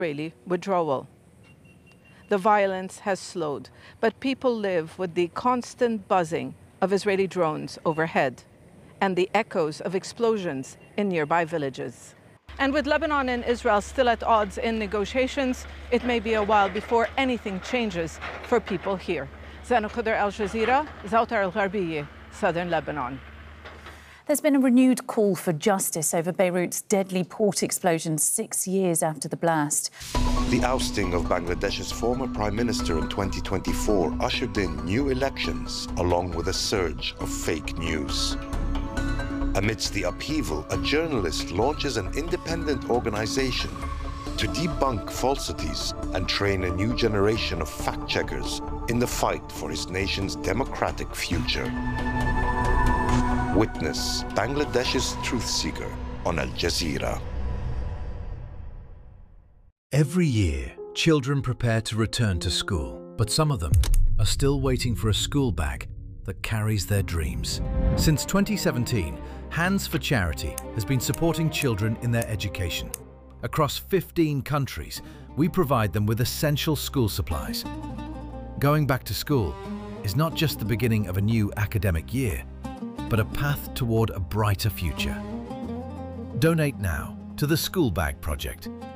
Israeli withdrawal. The violence has slowed, but people live with the constant buzzing of Israeli drones overhead and the echoes of explosions in nearby villages. And with Lebanon and Israel still at odds in negotiations, it may be a while before anything changes for people here. Zana Khudr, Al Jazeera, Zawtar Al Gharbiyya, Southern Lebanon. There's been a renewed call for justice over Beirut's deadly port explosion 6 years after the blast. The ousting of Bangladesh's former prime minister in 2024 ushered in new elections, along with a surge of fake news. Amidst the upheaval, a journalist launches an independent organization to debunk falsities and train a new generation of fact-checkers in the fight for his nation's democratic future. Witness Bangladesh's truth seeker on Al Jazeera. Every year, children prepare to return to school, but some of them are still waiting for a school bag that carries their dreams. Since 2017, Hands for Charity has been supporting children in their education. Across 15 countries, we provide them with essential school supplies. Going back to school is not just the beginning of a new academic year, but a path toward a brighter future. Donate now to the School Bag Project